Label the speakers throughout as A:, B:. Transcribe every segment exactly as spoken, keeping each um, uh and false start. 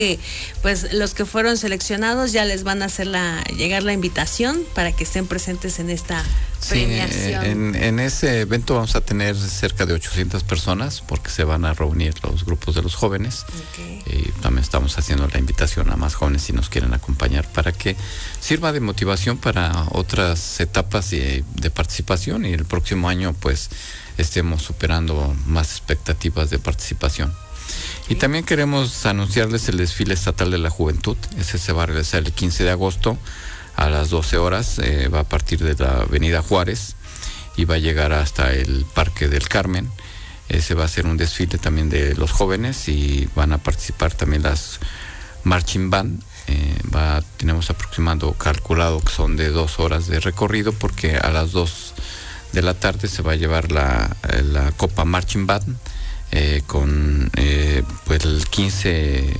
A: que pues los que fueron seleccionados ya les van a hacer la llegar la invitación para que estén presentes en esta premiación.
B: Sí, en, en ese evento vamos a tener cerca de ochocientas personas porque se van a reunir los grupos de los jóvenes.
A: Okay.
B: Y también estamos haciendo la invitación a más jóvenes si nos quieren acompañar para que sirva de motivación para otras etapas de, de participación y el próximo año pues estemos superando más expectativas de participación. Y también queremos anunciarles el desfile estatal de la juventud. Ese se va a realizar el quince de agosto a las doce horas. Eh, va a partir de la avenida Juárez y va a llegar hasta el Parque del Carmen. Ese va a ser un desfile también de los jóvenes y van a participar también las marching band. Eh, va, tenemos aproximado calculado que son de dos horas de recorrido porque a las dos de la tarde se va a llevar la, la Copa Marching Band. Eh, con eh, pues quince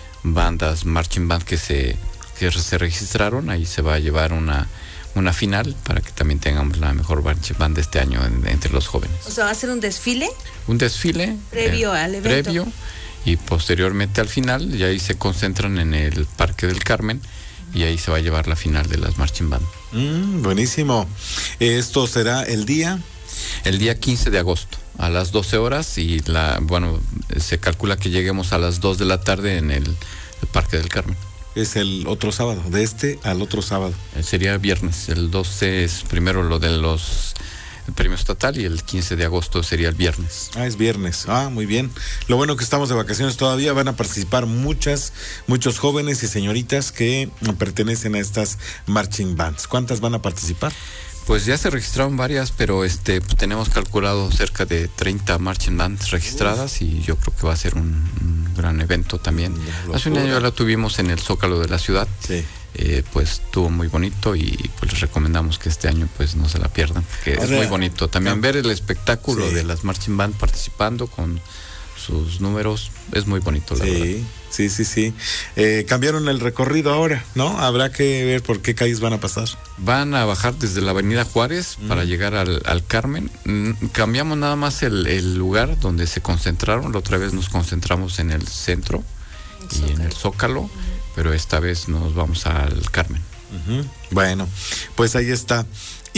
B: bandas marching band que se que se registraron. Ahí se va a llevar una una final para que también tengamos la mejor marching band de este año en, entre los jóvenes.
A: O sea, ¿va a ser un desfile?
B: Un desfile
A: previo eh, al evento.
B: Previo y posteriormente al final, y ahí se concentran en el Parque del Carmen y ahí se va a llevar la final de las marching band.
C: Mm, buenísimo. Esto será el día
B: el día quince de agosto a las doce horas y la bueno se calcula que lleguemos a las dos de la tarde en el, el Parque del Carmen.
C: Es el otro sábado, de este al otro sábado.
B: Eh, sería viernes, el doce es primero lo de los el premio estatal y el quince de agosto sería el viernes.
C: Ah, es viernes. Ah, muy bien. Lo bueno que estamos de vacaciones todavía, van a participar muchas, muchos jóvenes y señoritas que pertenecen a estas marching bands. ¿Cuántas van a participar?
B: Pues ya se registraron varias, pero este pues tenemos calculado cerca de treinta marching bands registradas. Uf. Y yo creo que va a ser un, un gran evento también. Hace un año ya la tuvimos en el Zócalo de la ciudad. Sí. Eh, pues estuvo muy bonito y pues les recomendamos que este año pues no se la pierdan, porque es muy bonito también ver el espectáculo sí. de las marching band participando con sus números, es muy bonito la
C: sí,
B: verdad.
C: Sí, sí, sí. Eh, cambiaron el recorrido ahora, ¿no? Habrá que ver por qué calles van a pasar.
B: Van a bajar desde la avenida Juárez mm. para llegar al, al Carmen. Mm, cambiamos nada más el, el lugar donde se concentraron. La otra vez nos concentramos en el centro el y Zócalo. en el Zócalo, mm. pero esta vez nos vamos al Carmen.
C: Uh-huh. Bueno, pues ahí está.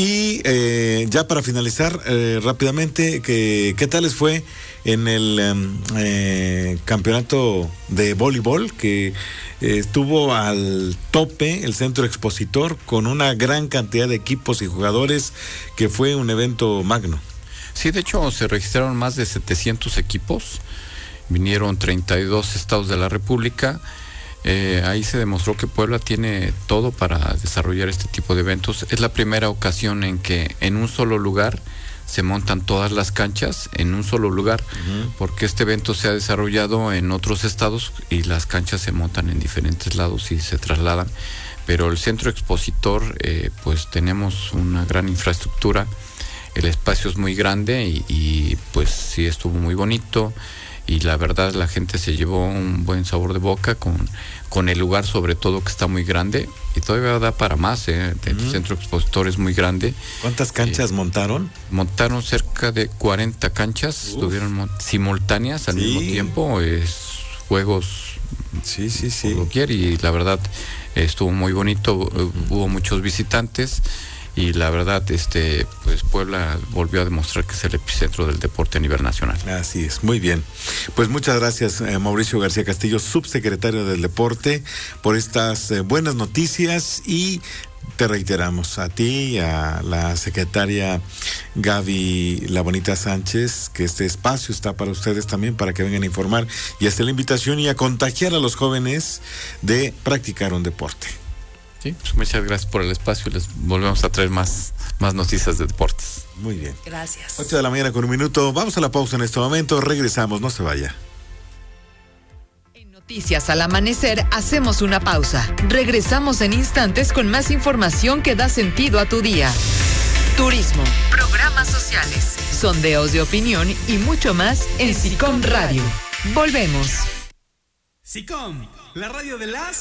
C: Y eh, ya para finalizar eh, rápidamente, que, ¿qué tal les fue en el eh, campeonato de voleibol que eh, estuvo al tope el centro expositor con una gran cantidad de equipos y jugadores, que fue un evento magno?
B: Sí, de hecho se registraron más de setecientos equipos, vinieron treinta y dos estados de la República. Eh, ahí se demostró que Puebla tiene todo para desarrollar este tipo de eventos. Es la primera ocasión en que en un solo lugar se montan todas las canchas en un solo lugar, uh-huh. porque este evento se ha desarrollado en otros estados y las canchas se montan en diferentes lados y se trasladan, pero el centro expositor eh, pues tenemos una gran infraestructura, el espacio es muy grande y, y pues sí estuvo muy bonito. Y la verdad la gente se llevó un buen sabor de boca con, con el lugar, sobre todo que está muy grande y todavía da para más, ¿eh? El uh-huh. centro expositor es muy grande.
C: ¿Cuántas canchas eh, montaron?
B: Montaron cerca de cuarenta canchas, Uf. estuvieron mon- simultáneas al sí. mismo tiempo, es juegos
C: sí, sí, sí.
B: por doquier, y la verdad estuvo muy bonito, uh-huh. hubo muchos visitantes. Y la verdad, este, pues Puebla volvió a demostrar que es el epicentro del deporte a nivel nacional.
C: Así es, muy bien. Pues muchas gracias, eh, Mauricio García Castillo, subsecretario del Deporte, por estas eh, buenas noticias, y te reiteramos a ti y a la secretaria Gaby La Bonita Sánchez que este espacio está para ustedes también, para que vengan a informar y hacer la invitación y a contagiar a los jóvenes de practicar un deporte.
B: Sí, pues muchas gracias por el espacio. Les volvemos a traer más, más noticias de deportes.
C: Muy bien.
A: Gracias.
C: ocho de la mañana con un minuto. Vamos a la pausa en este momento. Regresamos, no se vaya.
D: En Noticias al Amanecer hacemos una pausa. Regresamos en instantes con más información que da sentido a tu día. Turismo, programas sociales, sondeos de opinión y mucho más en SICOM Radio. Volvemos.
E: SICOM, la radio de las...